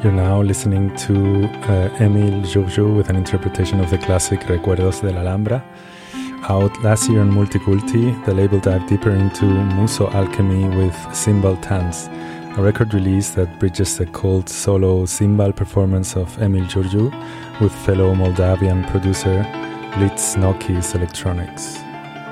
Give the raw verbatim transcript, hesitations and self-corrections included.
You're now listening to uh, Émile Jourjou with an interpretation of the classic Recuerdos de la Alhambra. Out last year on Multiculti, the label dived deeper into Muso alchemy with Cymbal Tanz, a record release that bridges the cold solo cymbal performance of Émile Jourjou with fellow Moldavian producer Blitz Noki's electronics.